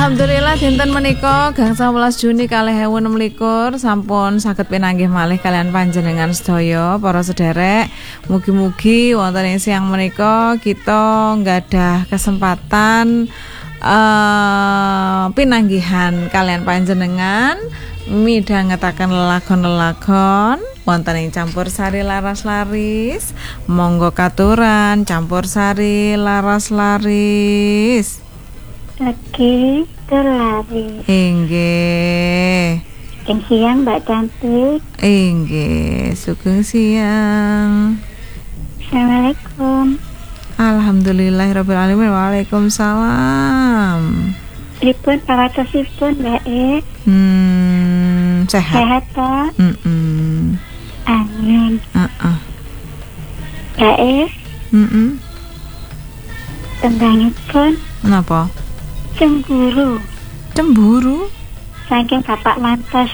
Alhamdulillah dinten menika gangsal 11 Juni 2026 sampun saged pinanggih malih kalian panjenengan sedaya para sederek. Mugi-mugi wonten ing siang menika kita nggadah kesempatan pinanggihan kalian panjenengan midhangetaken lelagon-lelagon wonten ing campur sari laras laris. Monggo katuran campur sari laras laris. Lagi terlari. Inggih. Sugeng siang Mbak Cantik. Inggih, sugeng siang. Assalamualaikum. Alhamdulillahirabbil alamin. Waalaikumsalam. Pripun pawartosipun Mbak E? Sehat. Sehat ta? Amin. Mbak E? Tembangipun Napa? cemburu. Cemburu? Saking bapak lantas.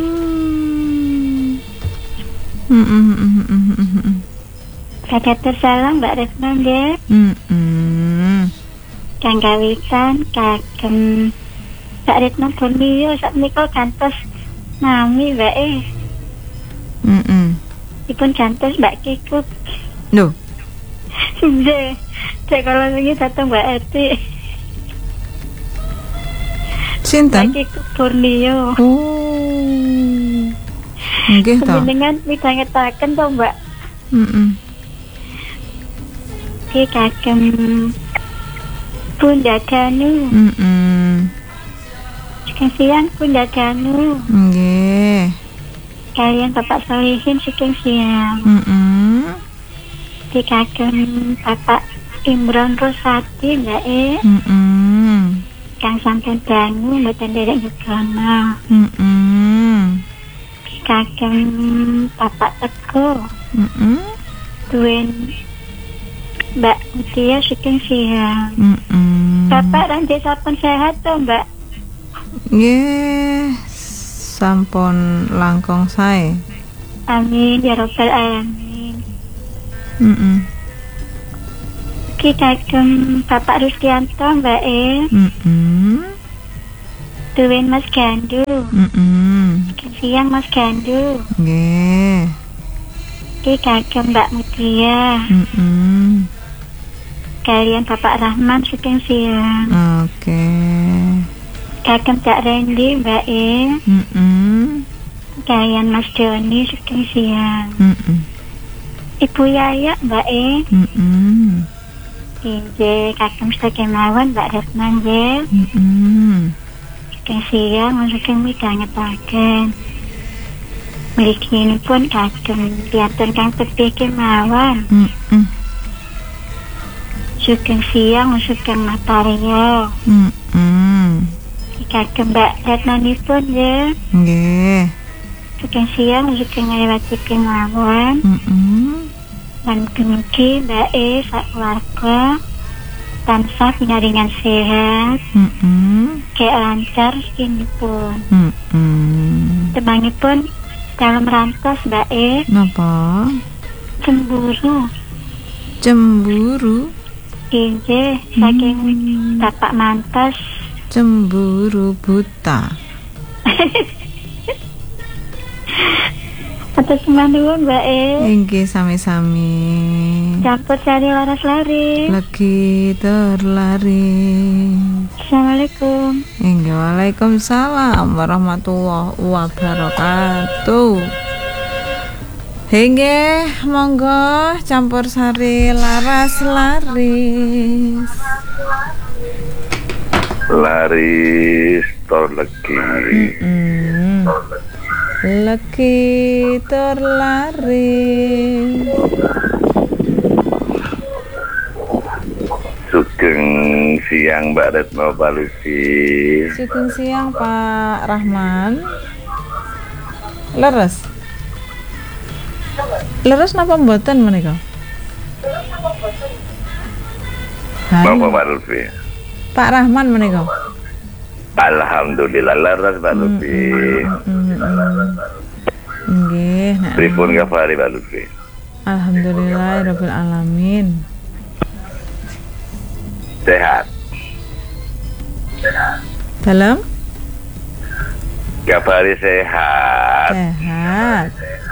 Sada tersalam Mbak Retno nggih. Kang kawitan kagem Mbak Retno Borneo sakmenika kantos nami Mbak E. Dipun kantos Mbak Kikuk. Lho, Nggih. Cek kalau wingi dateng Mbak Eti. sinten? Mbak Kikuk Borneo. Oh. Nggih to. Panjenengan midhangetaken to Mbak. Ki kagem Bunda Ganu. Sugeng siang Bunda Ganu. Nggih. Kalian Bapak Solihin sugeng siang. Ki kagem Bapak Imron Rosati Mbak E. Kang sampun dangu mboten derek nyugono. Ki kagem Bapak Teguh. Duwen Mbak Mutia sugeng siang. Bapak ranjih sampun sehat to Mbak? Nggih, sampun langkung sae. Amin ya robbal alamin. Ki kagem Bapak Rustianto Mbak E. Duwen Mas Gandu. Sugeng siang Mas Gandu. Nggih. Ki kagem Mbak Mutia. Kalian Bapak Rahman sugeng siang. Oke. Kagem Cak Rendi Mbak E. Kalian Mas Doni sugeng siang. Ibu Yaya Mbak E. Inggih kagem sedaya mawon Mbak Retno nggih. Sugeng siang sugeng midhangetaken. Mriki pun kagem piantun kang tebih kemawon. Sugeng siang sugeng Matario. Kagem Mbak Retno nipun nggih. Nggih. Sugeng siang sugeng ngliwati kemawon. Lan mugi Mbak E sakeluarga tansah pinaringan sehat. Kayak lancar rezekinipun. Tembangipun dalam rantos Mbak E. Napa? Cemburu. Cemburu? Inggih, saking Bapak Mantos. Cemburu buta. Atas nuwun Mbak E. Inggih sami-sami. Campur sari laras lari. Lagi terlari. Assalamualaikum. Inggih, waalaikumsalam warahmatullahi wabarakatuh. Inggih, monggo campur sari laras laris. Laris tor legi. Lagi terlari. Sugeng siang Mbak Retno Balusi. Sugeng siang Pak Rahman. Leres. Leres napa mboten menika? Bapak Pak Lutfi. Pak Rahman menika. Alhamdulillah leres Pak Lutfi. Nggih, nek Pripun kabare Pak Lutfi? alhamdulillahirabbil alamin. Sehat. Dalam? Kabari sehat. Sehat.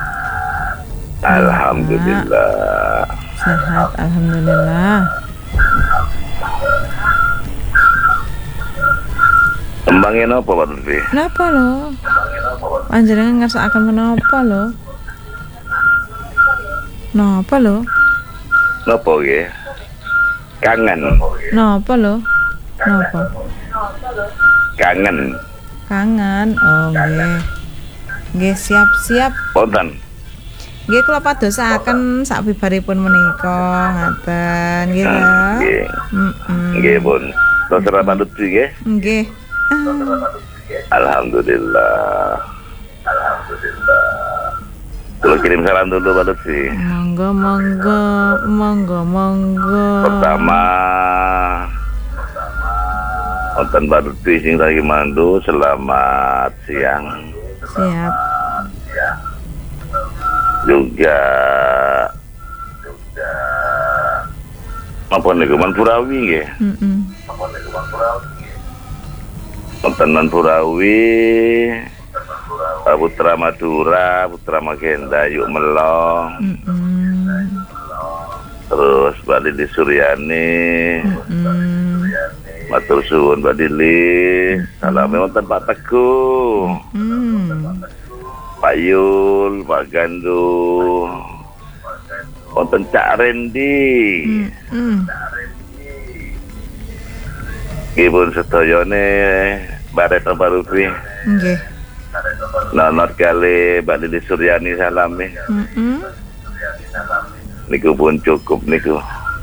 Alhamdulillah. Sehat, alhamdulillah. Tembangnya apa Pak Lutfi? Kenapa lo? Panjenengan ngersakaken menapa lo? Napa lo? Napa nggih? Kangen. Napa lo? Napa? Kangen. Kangen. Oh nggih. Nggih siap-siap. Wonten. Nggih kula padosaken sabibaripun menika ngaten nggih ya. Nggih. Nggih, Bun. Terserah Pak Lutfi nggih. Nggih. Alhamdulillah. Kalau kirim salam dulu Pak Lutfi. Monggo. Pertama wonten Pak Lutfi sing lagi mandu, selamat siang. Siap. Juga apa niku Manpurawi nggih. Wonten Manpurawi, Putra Madura, Putra Magenda, Yuk Melong. Terus Mbak Lili Suryani. Matur suwun Mbak Lili. Salamnya wonten Pak Teguh. Pak Yul, Pak Gandu. Wonten Cak Rendi. Ibu sedayane Baret Pak Lutfi. Nggih. Nonot kali Mbak Lili Suryani salami. Niku pun cukup niku.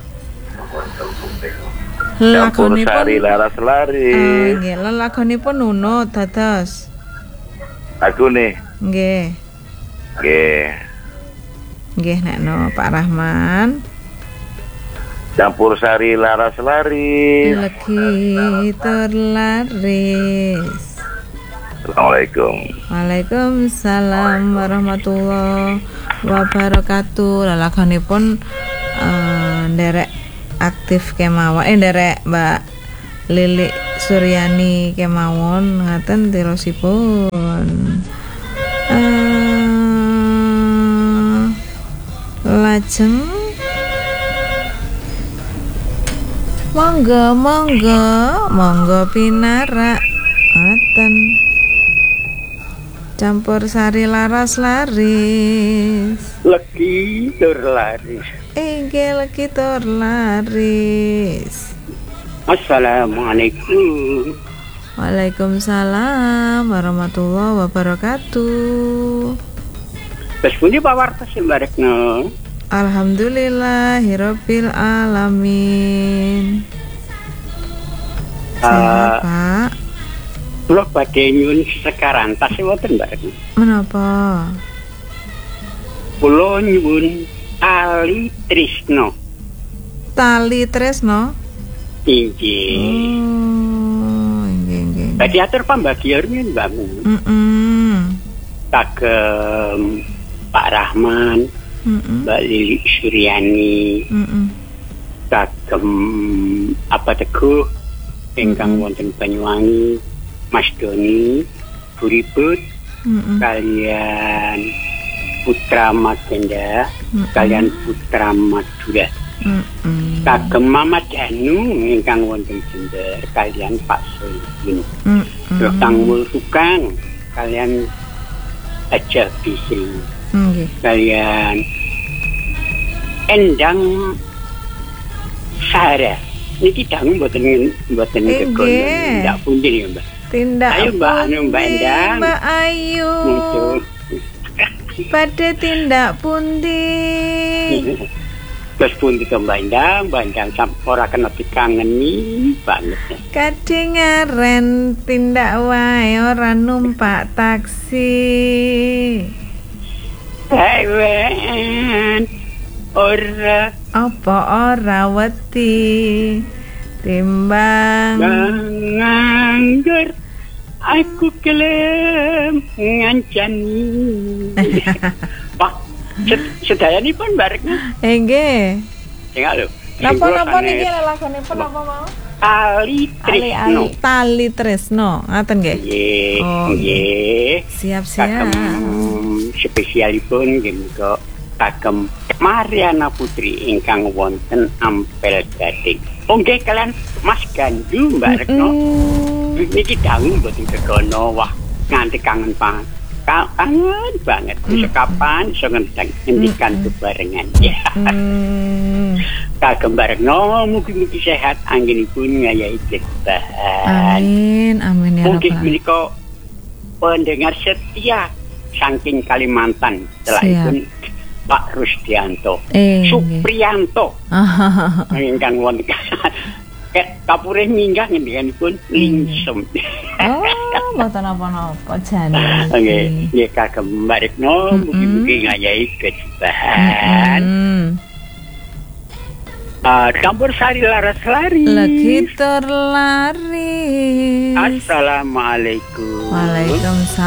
Campur sari laras lari. Nggih, lelagonipun nunut dados. Aku nih. Nggih. Nggih nekno Pak Rahman. Campur sari laras lari. Lagi terlaris. Assalamualaikum. Waalaikumsalam warahmatullahi wabarakatuh. Lelagonipun nderek aktif kemawon, nderek Mbak Lili Suryani kemawon ngaten tirosipun. Lajeng monggo pinarak ngaten. Campur sari laras laris. Legi tur laris. Inggih legi tur laris. Assalamualaikum. Waalaikumsalam warahmatullahi wabarakatuh. Wes pundi Pak Wartos mbarekno? Alhamdulillahirabbil alamin. Sehat, Pak. Kula badhe nyuwun sekarantas wonten mbarekno. Menapa? Kula nyuwun Ali Trisno. Tali Tresno. Inggih. Inggih. Badhe atur pambagian Mbak. Kagem Pak Rahman, Mbak Lili Suryani, kagem apa Teguh ingkang wonten Banyuwangi, Mas Doni, Buribut, kalian Putra Magenda, kalian Putra Madura. Kagem Mama Danu ingkang wonten Jember, kalian Pak Solihin. Kang Multukang, kalian Aja Bisri. Kalian Endang Sarah. Niki dangu mboten kegono. Ndak pundi ya, Mbak. Tindak. Ayo Mbak Mbak Endang. Mbak Ayu. Badhe tindak pundi. Terus pundi to Mbak Endang ora kena dikangeni banget. Kadingaren tindak wae ora numpak taksi. Hewen ora apa ora wedi timbang nganggur aku kelem ngancani. Pak sedayanipun barekna. Nggih. Tinggal lho. Napa niki lelagonipun apa mau? Ali Trisno. Tali Tresno, ngaten nggih. Nggih, Oh, nggih. Siap-siap. Kagem spesialipun nggih menika kagem Mariana Putri ingkang wonten Ampel Gading. Oh nggih kalian Mas Gandu Mbak Retno. Niki dangu mboten kedono wah nganti kangen kangen banget. Bisa kapan iso ngendikan bebarengan. Ya. Kagem Mbak Retno mugi-mugi sehat anggenipun ngayahi kebahan. Amin ya Mugi rabbal. menika pendengar setia saking Kalimantan selain Pak Rusdianto, Supriyanto, ingkang wonten kapure minggah ngendikanipun lingsem. Oh, mboten napa-napa jane. Nggih, kagem Mbak Retno mugi-mugi ngayahi kebahan. Campur sari laras lari. Lagi terlari. Assalamualaikum. Waalaikumsalam.